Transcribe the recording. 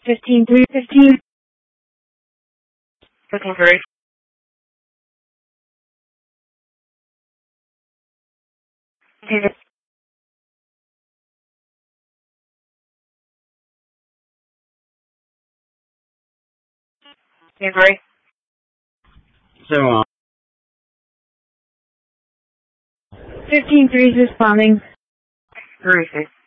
15-3, 15. 15-3. Three. So, 15-3 is responding. 3-6.